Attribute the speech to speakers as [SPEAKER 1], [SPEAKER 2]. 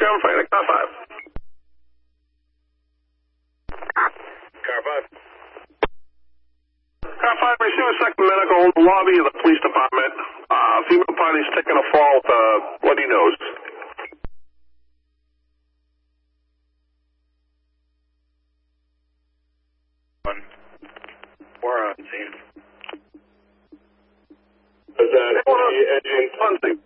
[SPEAKER 1] 7 Phoenix, car 5.
[SPEAKER 2] Car 5.
[SPEAKER 1] Car 5, receive a second medical in the lobby of the police department. Female party's taking a fall with a bloody nose.
[SPEAKER 2] We're on scene.
[SPEAKER 3] Is that engine?